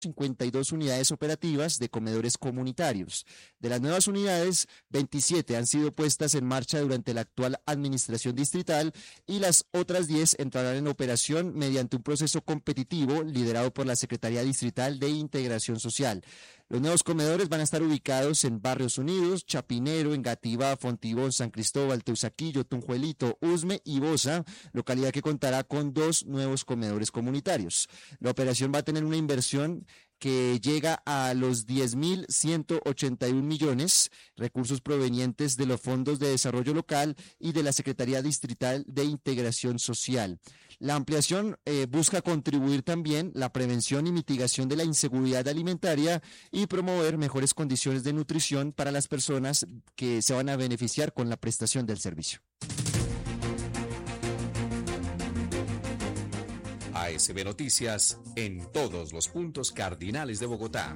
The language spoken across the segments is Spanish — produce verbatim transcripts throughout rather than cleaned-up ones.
cincuenta y dos unidades operativas de comedores comunitarios. De las nuevas unidades, veintisiete han sido puestas en marcha durante la actual administración distrital y las otras diez entrarán en operación mediante un proceso competitivo liderado por la Secretaría Distrital de Integración Social. Los nuevos comedores van a estar ubicados en Barrios Unidos, Chapinero, Engativá, Fontibón, San Cristóbal, Teusaquillo, Tunjuelito, Usme y Bosa, localidad que contará con dos nuevos comedores comunitarios. La operación va a tener una inversión que llega a los diez mil ciento ochenta y un millones, recursos provenientes de los fondos de desarrollo local y de la Secretaría Distrital de Integración Social. La ampliación eh, busca contribuir también la prevención y mitigación de la inseguridad alimentaria y promover mejores condiciones de nutrición para las personas que se van a beneficiar con la prestación del servicio. A S B Noticias en todos los puntos cardinales de Bogotá.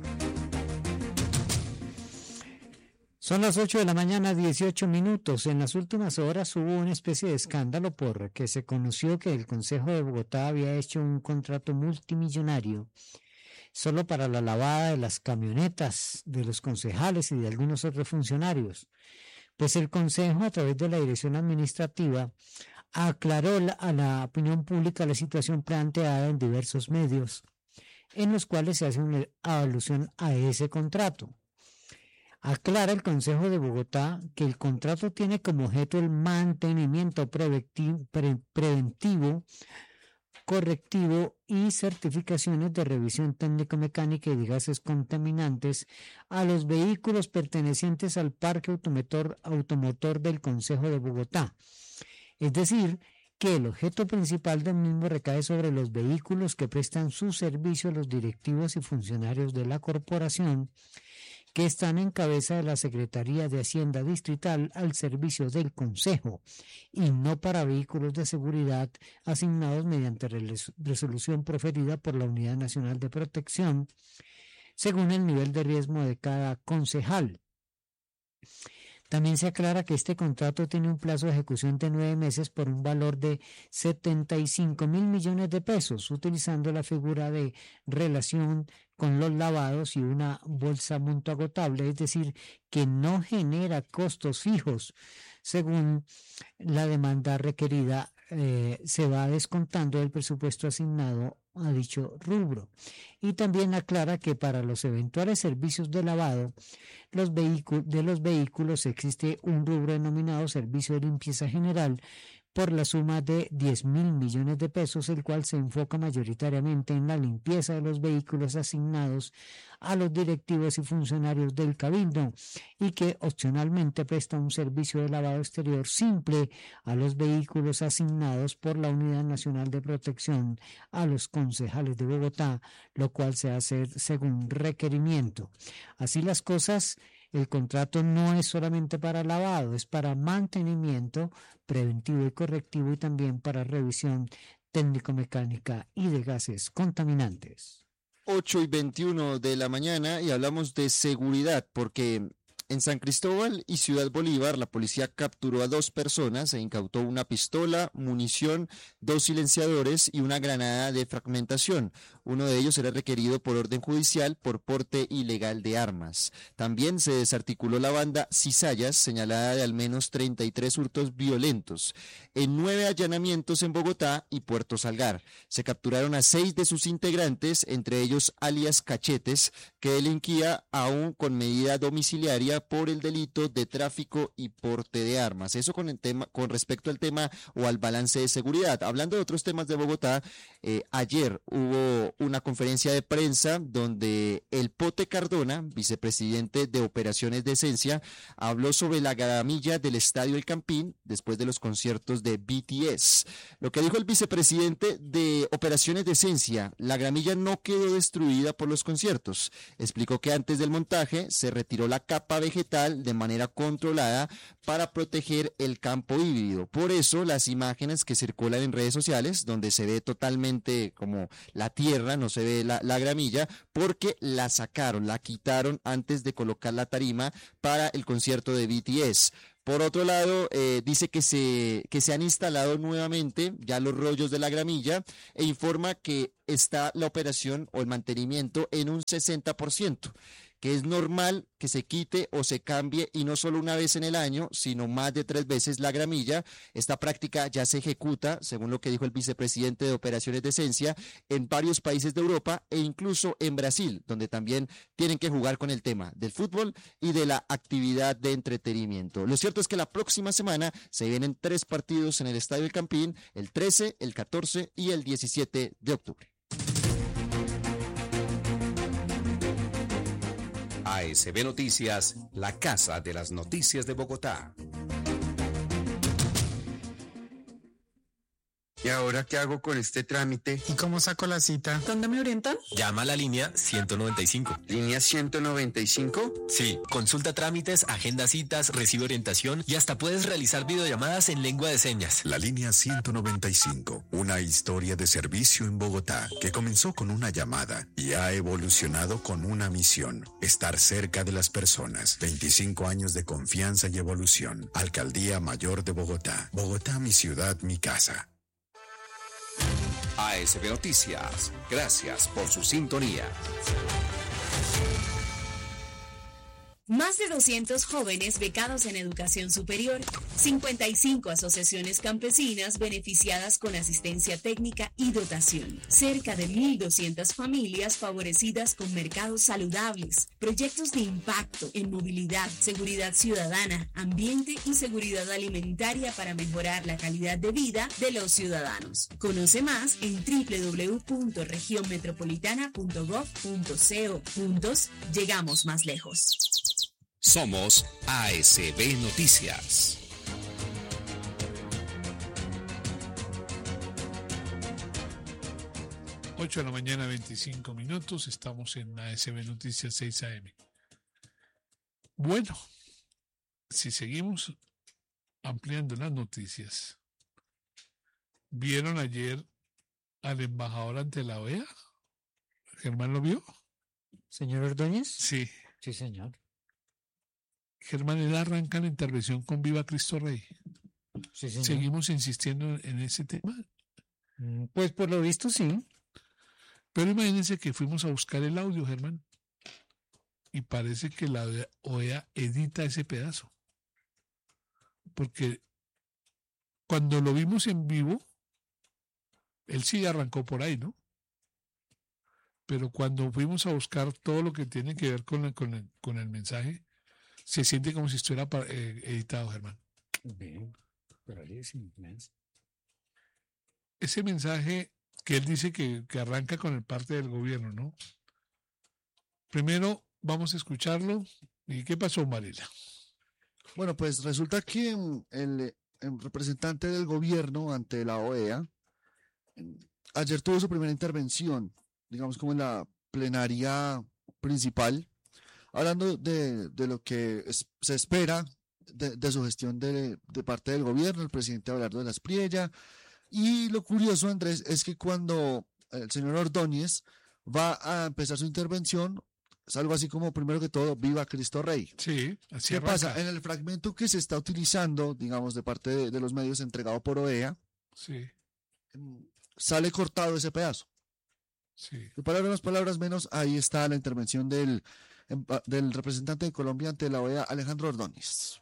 Son las ocho de la mañana, dieciocho minutos. En las últimas horas hubo una especie de escándalo porque se conoció que el Consejo de Bogotá había hecho un contrato multimillonario solo para la lavada de las camionetas de los concejales y de algunos otros funcionarios. Pues el Consejo, a través de la Dirección Administrativa, aclaró a la opinión pública la situación planteada en diversos medios, en los cuales se hace una alusión a ese contrato. Aclara el Consejo de Bogotá que el contrato tiene como objeto el mantenimiento preventivo, pre, preventivo, correctivo y certificaciones de revisión técnico-mecánica y de gases contaminantes a los vehículos pertenecientes al parque automotor, automotor del Consejo de Bogotá. Es decir, que el objeto principal del mismo recae sobre los vehículos que prestan su servicio a los directivos y funcionarios de la corporación que están en cabeza de la Secretaría de Hacienda Distrital al servicio del Consejo y no para vehículos de seguridad asignados mediante resolución proferida por la Unidad Nacional de Protección según el nivel de riesgo de cada concejal. También se aclara que este contrato tiene un plazo de ejecución de nueve meses por un valor de setenta y cinco mil millones de pesos, utilizando la figura de relación con los lavados y una bolsa monto agotable, es decir, que no genera costos fijos. Según la demanda requerida, eh, se va descontando el presupuesto asignado a dicho rubro. Y también aclara que para los eventuales servicios de lavado los vehículos, de los vehículos existe un rubro denominado Servicio de Limpieza General por la suma de diez mil millones de pesos, el cual se enfoca mayoritariamente en la limpieza de los vehículos asignados a los directivos y funcionarios del Cabildo y que opcionalmente presta un servicio de lavado exterior simple a los vehículos asignados por la Unidad Nacional de Protección a los concejales de Bogotá, lo cual se hace según requerimiento. Así las cosas, el contrato no es solamente para lavado, es para mantenimiento preventivo y correctivo y también para revisión técnico-mecánica y de gases contaminantes. ocho y veintiuno de la mañana y hablamos de seguridad porque en San Cristóbal y Ciudad Bolívar la policía capturó a dos personas e incautó una pistola, munición, dos silenciadores y una granada de fragmentación. Uno de ellos era requerido por orden judicial por porte ilegal de armas. También se desarticuló la banda Cizallas, señalada de al menos treinta y tres hurtos violentos, en nueve allanamientos en Bogotá y Puerto Salgar. Se capturaron a seis de sus integrantes, entre ellos alias Cachetes, que delinquía aún con medida domiciliaria por el delito de tráfico y porte de armas. Eso con el tema, con respecto al tema o al balance de seguridad. Hablando de otros temas de Bogotá, eh, ayer hubo una conferencia de prensa donde el Pote Cardona, vicepresidente de Operaciones de Esencia, habló sobre la gramilla del Estadio El Campín después de los conciertos de B T S. Lo que dijo el vicepresidente de Operaciones de Esencia: la gramilla no quedó destruida por los conciertos. Explicó que antes del montaje se retiró la capa vegetal de manera controlada para proteger el campo híbrido. Por eso las imágenes que circulan en redes sociales, donde se ve totalmente como la tierra, no se ve la, la gramilla, porque la sacaron, la quitaron antes de colocar la tarima para el concierto de B T S. Por otro lado, eh, dice que se, que se han instalado nuevamente ya los rollos de la gramilla e informa que está la operación o el mantenimiento en un sesenta por ciento, que es normal que se quite o se cambie y no solo una vez en el año, sino más de tres veces la gramilla. Esta práctica ya se ejecuta, según lo que dijo el vicepresidente de Operaciones de Esencia, en varios países de Europa e incluso en Brasil, donde también tienen que jugar con el tema del fútbol y de la actividad de entretenimiento. Lo cierto es que la próxima semana se vienen tres partidos en el Estadio El Campín, el trece, el catorce y el diecisiete de octubre. A S B Noticias, la casa de las noticias de Bogotá. ¿Y ahora qué hago con este trámite? ¿Y cómo saco la cita? ¿Dónde me orientan? Llama a la línea ciento noventa y cinco. ¿Línea ciento noventa y cinco? Sí, consulta trámites, agenda citas, recibe orientación y hasta puedes realizar videollamadas en lengua de señas. La línea ciento noventa y cinco, una historia de servicio en Bogotá que comenzó con una llamada y ha evolucionado con una misión: estar cerca de las personas. veinticinco años de confianza y evolución. Alcaldía Mayor de Bogotá. Bogotá, mi ciudad, mi casa. A S B Noticias, gracias por su sintonía. Más de doscientos jóvenes becados en educación superior, cincuenta y cinco asociaciones campesinas beneficiadas con asistencia técnica y dotación, cerca de mil doscientas familias favorecidas con mercados saludables, proyectos de impacto en movilidad, seguridad ciudadana, ambiente y seguridad alimentaria para mejorar la calidad de vida de los ciudadanos. Conoce más en doble u doble u doble u punto región metropolitana punto gov punto co. Juntos llegamos más lejos. Somos A S B Noticias. ocho de la mañana, veinticinco minutos. Estamos en A S B Noticias seis A M. Bueno, si seguimos ampliando las noticias, ¿vieron ayer al embajador ante la O E A? ¿Germán lo vio? ¿Señor Ordóñez? Sí. Sí, señor. Germán, él arranca la intervención con Viva Cristo Rey. Sí, señor. ¿Seguimos insistiendo en ese tema? Pues por lo visto sí. Pero imagínense que fuimos a buscar el audio, Germán, y parece que la O E A edita ese pedazo. Porque cuando lo vimos en vivo, él sí arrancó por ahí, ¿no? Pero cuando fuimos a buscar todo lo que tiene que ver con el, con el, con el mensaje, se siente como si estuviera eh, editado, Germán. Bien, pero ahí es inmenso. Ese mensaje que él dice que, que arranca con el parte del gobierno, ¿no? Primero vamos a escucharlo. ¿Y qué pasó, Mariela? Bueno, pues resulta que el, el representante del gobierno ante la O E A ayer tuvo su primera intervención, digamos como en la plenaria principal, hablando de, de lo que es, se espera de, de su gestión de, de parte del gobierno, el presidente Abelardo de la Espriella. Y lo curioso, Andrés, es que cuando el señor Ordóñez va a empezar su intervención, es algo así como, primero que todo, Viva Cristo Rey. Sí, así ¿Qué arranca. pasa? En el fragmento que se está utilizando, digamos, de parte de, de los medios entregado por O E A, sí, sale cortado ese pedazo. Sí. De palabras más, palabras menos, ahí está la intervención del, del representante de Colombia ante la O E A, Alejandro Ordóñez.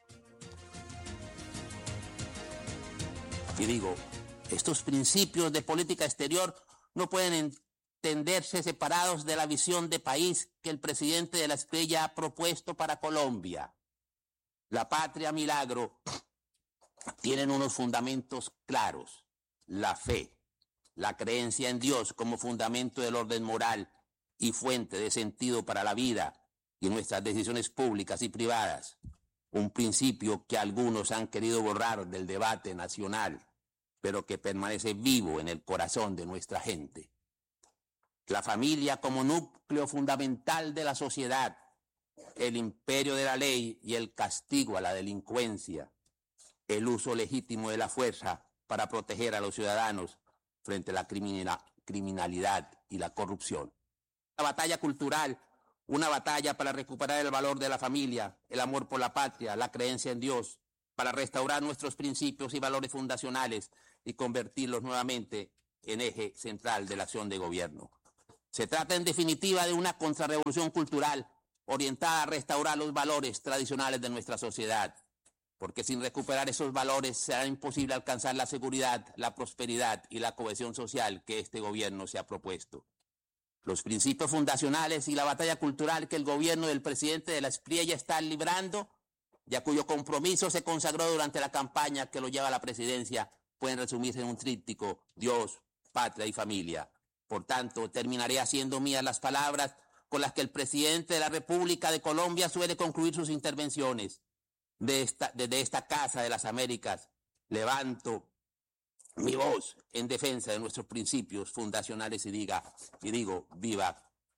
Y digo, estos principios de política exterior no pueden entenderse separados de la visión de país que el presidente de la Espriella ha propuesto para Colombia. La patria milagro tienen unos fundamentos claros: la fe, la creencia en Dios como fundamento del orden moral y fuente de sentido para la vida y nuestras decisiones públicas y privadas. Un principio que algunos han querido borrar del debate nacional, pero que permanece vivo en el corazón de nuestra gente. La familia como núcleo fundamental de la sociedad, el imperio de la ley y el castigo a la delincuencia, el uso legítimo de la fuerza para proteger a los ciudadanos frente a la criminalidad y la corrupción. La batalla cultural, una batalla para recuperar el valor de la familia, el amor por la patria, la creencia en Dios, para restaurar nuestros principios y valores fundacionales y convertirlos nuevamente en eje central de la acción de gobierno. Se trata en definitiva de una contrarrevolución cultural orientada a restaurar los valores tradicionales de nuestra sociedad, porque sin recuperar esos valores será imposible alcanzar la seguridad, la prosperidad y la cohesión social que este gobierno se ha propuesto. Los principios fundacionales y la batalla cultural que el gobierno del presidente de la Espriella está librando, ya cuyo compromiso se consagró durante la campaña que lo lleva a la presidencia, pueden resumirse en un tríptico: Dios, patria y familia. Por tanto, terminaré haciendo mías las palabras con las que el presidente de la República de Colombia suele concluir sus intervenciones. De esta, desde esta Casa de las Américas, levanto mi voz en defensa de nuestros principios fundacionales y, diga, y digo, viva.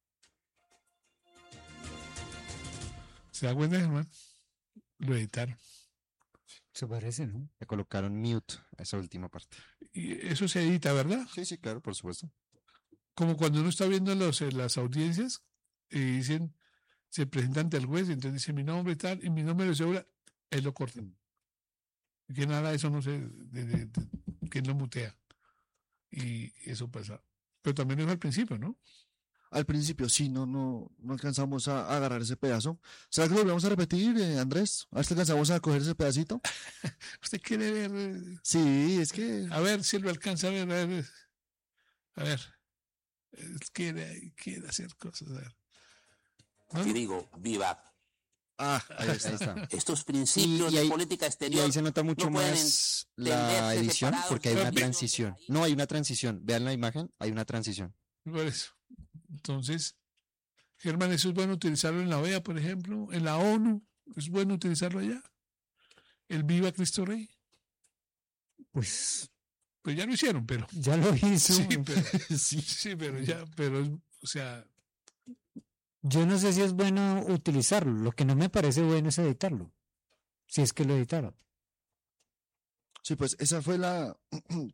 ¿Se da cuenta, Germán? Lo editaron. Se parece, ¿no? Le colocaron mute a esa última parte. Y eso se edita, ¿verdad? Sí, sí, claro, por supuesto. Como cuando uno está viendo los, eh, las audiencias y dicen, se presenta ante el juez, y entonces dice mi nombre y tal, y mi nombre de cédula, él lo cortan. Que nada, eso no sé, de, de, de, que él lo mutea. Y eso pasa. Pero también es al principio, ¿no? Al principio sí, no, no, no alcanzamos a, a agarrar ese pedazo. ¿Será que lo volvemos a repetir, eh, Andrés? ¿A ver si alcanzamos a coger ese pedacito? ¿Usted quiere ver? Eh, Sí, es que... A ver si lo alcanza a ver. A ver. A ver. Quiere, quiere hacer cosas. A ver. ¿No? Y digo, viva. Ah, ahí está. Ahí está. Estos principios Y- y ahí- de política Y exterior ahí se nota mucho no pueden más la entenderse edición separados porque hay de una los transición. No, hay una transición. Vean la imagen, hay una transición. Por eso. Entonces, Germán, eso es bueno utilizarlo en la O E A, por ejemplo, en la ONU. Es bueno utilizarlo allá. El Viva Cristo Rey. Pues Pues ya lo hicieron, pero. ya lo hizo. Sí, pero, sí, sí, pero ya, pero, o sea, Yo no sé si es bueno utilizarlo. Lo que no me parece bueno es editarlo. Si es que lo editaron. Sí, pues esa fue la,